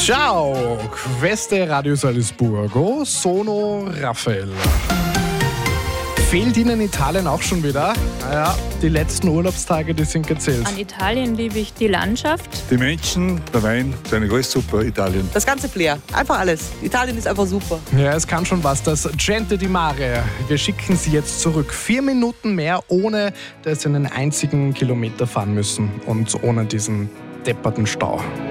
Ciao, queste Radio Salisburgo, sono Raphael. Fehlt Ihnen Italien auch schon wieder? Naja, die letzten Urlaubstage, die sind gezählt. An Italien liebe ich die Landschaft. Die Menschen, der Wein, ist eigentlich alles super, Italien. Das ganze Flair, einfach alles. Italien ist einfach super. Ja, es kann schon was, das Gente di Mare. Wir schicken Sie jetzt zurück. 4 Minuten mehr, ohne dass Sie einen einzigen Kilometer fahren müssen und ohne diesen depperten Stau.